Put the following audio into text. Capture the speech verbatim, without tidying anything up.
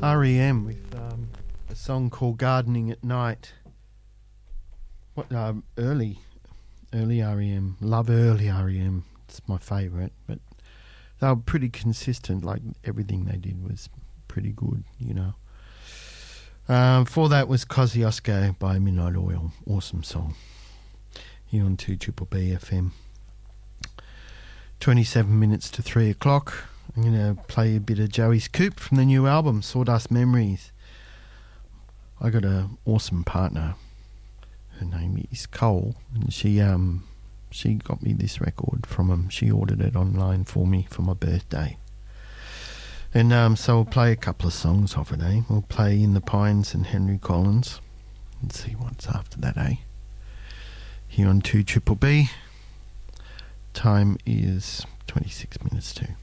R E M with um, a song called Gardening at Night. What um, early, early R E M. Love early R E M. It's my favourite, but they were pretty consistent. Like everything they did was pretty good, you know. Um, before that was Kosciuszko by Midnight Oil. Awesome song. Here on two Triple B F M. twenty-seven minutes to three o'clock. I'm going to play a bit of Joey Scoop from the new album, Sawdust Memories. I got an awesome partner. Her name is Cole, and she um she got me this record from him. She ordered it online for me for my birthday. And um, so we'll play a couple of songs off it, eh? We'll play In the Pines and Henry Collins. Let's see what's after that, eh? Here on two Triple B. Time is twenty-six minutes to.